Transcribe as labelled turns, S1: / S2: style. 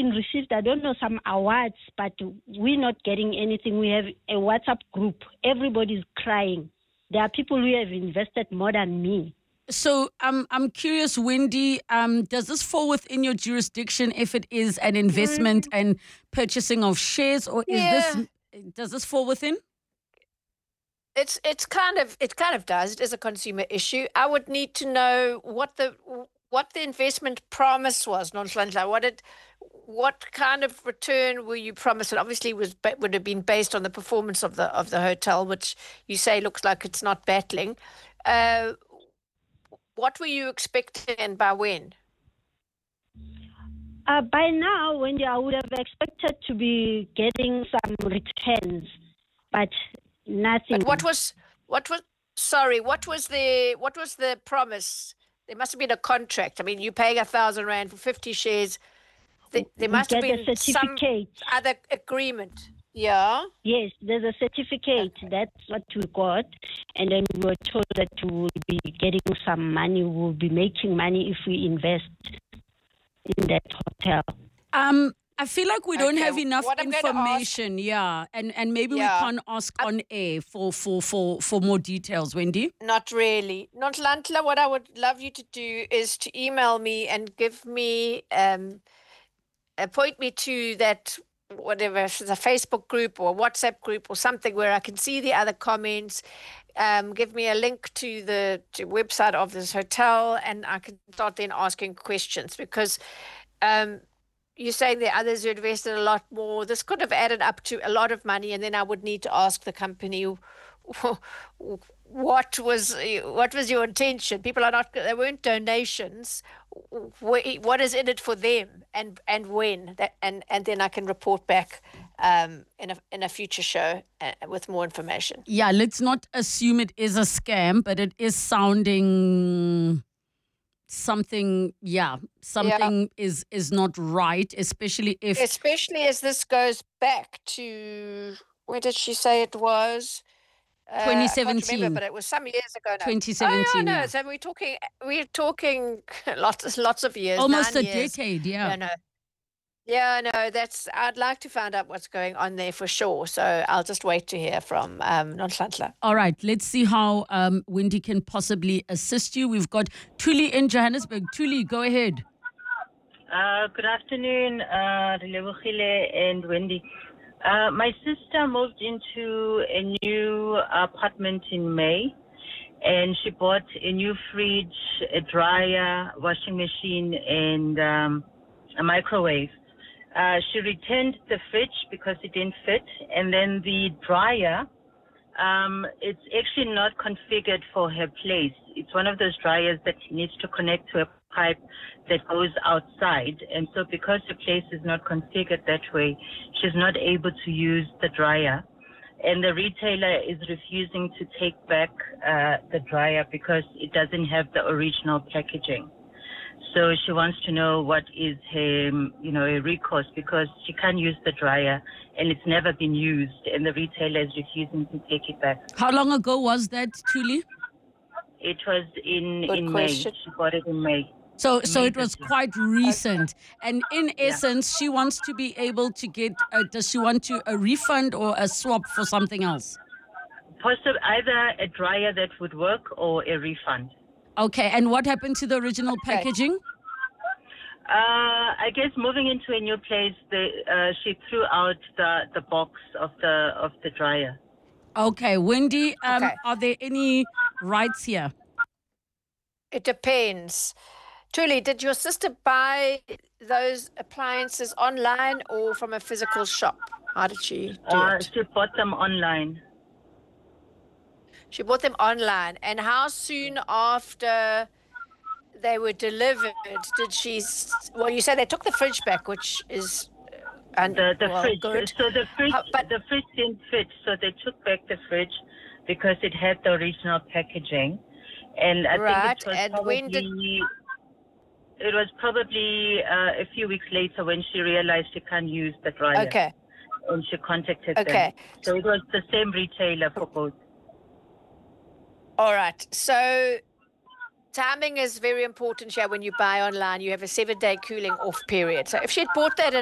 S1: even received, I don't know, some awards, but we're not getting anything. We have a WhatsApp group. Everybody's crying. There are people who have invested more than me.
S2: So I'm curious, Wendy, does this fall within your jurisdiction if it is an investment and purchasing of shares, or does this fall within?
S3: It kind of does. It is a consumer issue. I would need to know what the investment promise was, Nonhlanhla. What kind of return were you promised? And obviously, would have been based on the performance of the hotel, which you say looks like it's not battling. What were you expecting, and by when?
S1: By now, Wendy, I would have expected to be getting some returns, but nothing.
S3: But what was the promise? There must have been a contract. I mean, you're paying 1,000 rand for 50 shares. There must have been some other agreement. Yeah.
S1: Yes, there's a certificate. Okay. That's what we got. And then we were told that we will be getting some money. We will be making money if we invest in that hotel.
S2: I feel like we don't have enough information. Yeah. And maybe we can't ask on air for more details, Wendy.
S3: Not really. Nonhlanhla, what I would love you to do is to email me and give me, point me to that, whatever, if it's a Facebook group or a WhatsApp group or something where I can see the other comments. Give me a link to the website of this hotel, and I can start then asking questions, because you're saying there are others who invested a lot more. This could have added up to a lot of money, and then I would need to ask the company what was your intention. They weren't donations. What is in it for them, and when that, and then I can report back in a future show with more information.
S2: Yeah, let's not assume it is a scam, but it is sounding something. Yeah, something is not right, especially
S3: as this goes back to, where did she say it was?
S2: 2017.
S3: I can't remember, but it was some years ago now.
S2: 2017.
S3: Oh, no. So we're talking lots of years.
S2: Almost
S3: 9
S2: a
S3: years.
S2: decade, yeah.
S3: I'd like to find out what's going on there for sure. So I'll just wait to hear from Nonhlanhla.
S2: All right, let's see how Wendy can possibly assist you. We've got Thuli in Johannesburg. Thuli, go ahead.
S4: Good afternoon, Relebohile and Wendy. My sister moved into a new apartment in May, and she bought a new fridge, a dryer, washing machine, and a microwave. She returned the fridge because it didn't fit, and then the dryer, it's actually not configured for her place. It's one of those dryers that needs to connect to a pipe that goes outside, and so because the place is not configured that way, she's not able to use the dryer, and the retailer is refusing to take back the dryer because it doesn't have the original packaging. So she wants to know what is her, a recourse, because she can't use the dryer and it's never been used, and the retailer is refusing to take it back.
S2: How long ago was that, Thuli?
S4: It was in May. She bought it in May.
S2: So it was quite recent. And in essence, she wants to be able to get, does she want a refund or a swap for something else?
S4: Possibly either a dryer that would work or a refund.
S2: Okay, and what happened to the original packaging?
S4: I guess moving into a new place, she threw out the box of the dryer.
S2: Okay, Wendy, are there any rights here?
S3: It depends. Thuli, did your sister buy those appliances online or from a physical shop? How did she do it?
S4: She bought them online.
S3: She bought them online. And how soon after they were delivered did she... Well, you said they took the fridge back, which is...
S4: the fridge.
S3: Good.
S4: So the fridge didn't fit, so they took back the fridge because it had the original packaging. And I think it was probably a few weeks later when she realized she can't use the dryer.
S3: Okay.
S4: And she contacted them. So it was the same retailer for both.
S3: All right. So timing is very important here when you buy online. You have a 7-day cooling off period. So if she had bought that